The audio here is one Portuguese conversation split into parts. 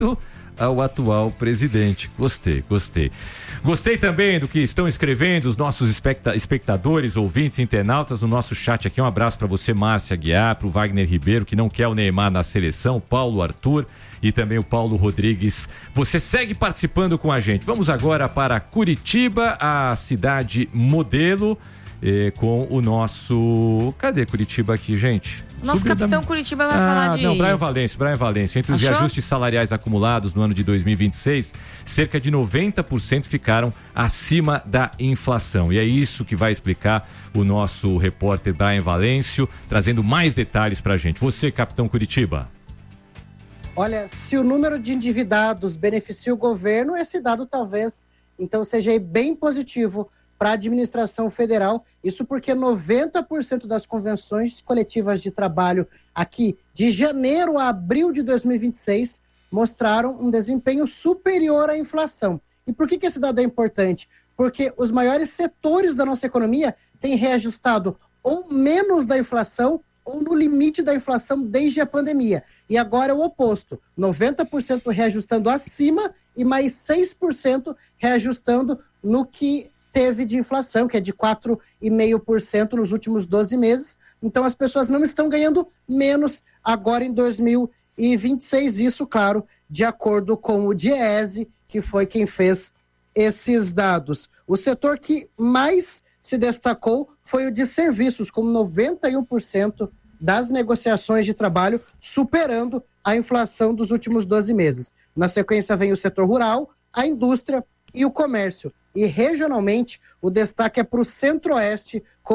ao atual presidente. Gostei. Gostei também do que estão escrevendo os nossos espectadores, ouvintes, internautas no nosso chat aqui. Um abraço para você, Márcia Guiar, para o Wagner Ribeiro, que não quer o Neymar na seleção, Paulo Arthur e também o Paulo Rodrigues. Você segue participando com a gente. Vamos agora para Curitiba, a cidade modelo, com o nosso... Cadê Curitiba aqui, gente? Nosso capitão Curitiba vai falar de... Não, Brian Valêncio. Entre os reajustes salariais acumulados no ano de 2026, cerca de 90% ficaram acima da inflação. E é isso que vai explicar o nosso repórter Brian Valêncio, trazendo mais detalhes pra gente. Você, capitão Curitiba. Olha, se o número de endividados beneficia o governo, esse dado talvez, então, seja bem positivo para a administração federal, isso porque 90% das convenções coletivas de trabalho aqui, de janeiro a abril de 2026, mostraram um desempenho superior à inflação. E por que esse dado é importante? Porque os maiores setores da nossa economia têm reajustado ou menos da inflação ou no limite da inflação desde a pandemia. E agora é o oposto, 90% reajustando acima e mais 6% reajustando no que teve de inflação, que é de 4,5% nos últimos 12 meses. Então, as pessoas não estão ganhando menos agora em 2026. Isso, claro, de acordo com o Diese, que foi quem fez esses dados. O setor que mais se destacou foi o de serviços, com 91% das negociações de trabalho superando a inflação dos últimos 12 meses. Na sequência, vem o setor rural, a indústria e o comércio. E regionalmente, o destaque é para o Centro-Oeste, com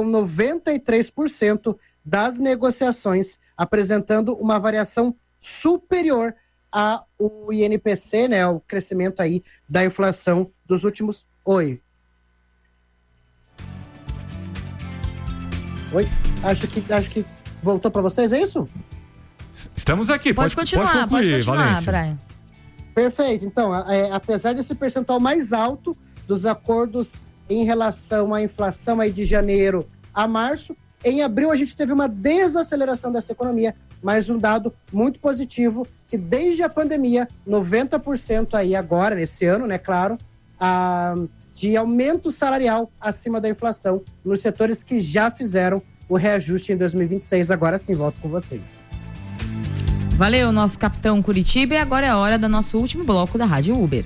93% das negociações, apresentando uma variação superior ao INPC, né, o crescimento aí da inflação dos últimos... Oi? Acho que voltou para vocês, é isso? Estamos aqui, pode continuar, Brian. Perfeito, então, apesar desse percentual mais alto dos acordos em relação à inflação aí de janeiro a março, em abril a gente teve uma desaceleração dessa economia, mas um dado muito positivo, que desde a pandemia, 90% aí agora, nesse ano, né, claro, de aumento salarial acima da inflação nos setores que já fizeram o reajuste em 2026. Agora sim, volto com vocês. Valeu, nosso capitão Curitiba, e agora é a hora do nosso último bloco da Rádio Uber.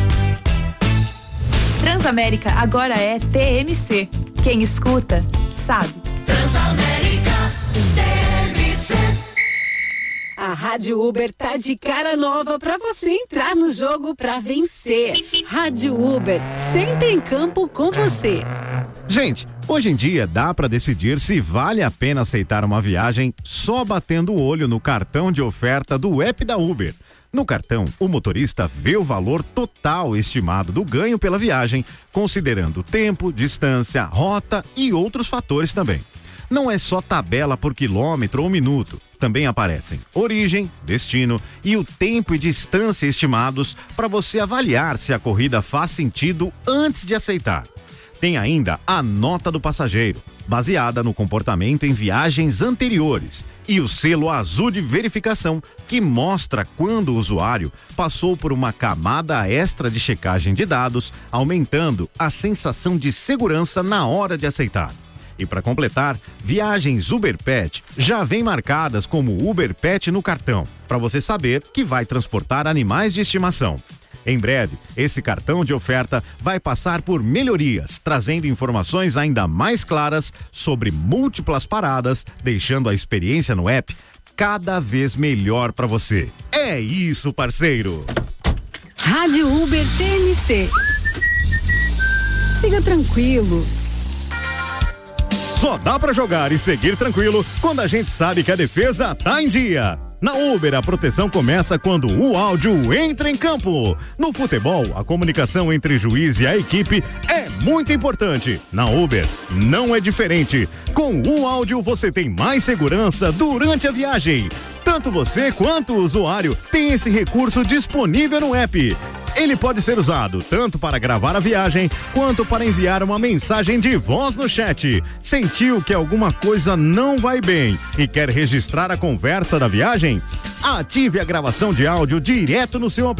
Transamérica agora é TMC. Quem escuta, sabe. Transamérica, TMC. A Rádio Uber tá de cara nova pra você entrar no jogo pra vencer. Rádio Uber, sempre em campo com você. Gente, hoje em dia dá pra decidir se vale a pena aceitar uma viagem só batendo o olho no cartão de oferta do app da Uber. No cartão, o motorista vê o valor total estimado do ganho pela viagem, considerando tempo, distância, rota e outros fatores também. Não é só tabela por quilômetro ou minuto. Também aparecem origem, destino e o tempo e distância estimados para você avaliar se a corrida faz sentido antes de aceitar. Tem ainda a nota do passageiro, baseada no comportamento em viagens anteriores, e o selo azul de verificação, que mostra quando o usuário passou por uma camada extra de checagem de dados, aumentando a sensação de segurança na hora de aceitar. E para completar, viagens Uber Pet já vêm marcadas como Uber Pet no cartão, para você saber que vai transportar animais de estimação. Em breve, esse cartão de oferta vai passar por melhorias, trazendo informações ainda mais claras sobre múltiplas paradas, deixando a experiência no app cada vez melhor para você. É isso, parceiro! Rádio Uber TMC. Siga tranquilo. Só dá pra jogar e seguir tranquilo quando a gente sabe que a defesa tá em dia. Na Uber, a proteção começa quando o áudio entra em campo. No futebol, a comunicação entre juiz e a equipe é muito importante. Na Uber, não é diferente. Com o áudio, você tem mais segurança durante a viagem. Tanto você quanto o usuário tem esse recurso disponível no app. Ele pode ser usado tanto para gravar a viagem, quanto para enviar uma mensagem de voz no chat. Sentiu que alguma coisa não vai bem e quer registrar a conversa da viagem? Ative a gravação de áudio direto no seu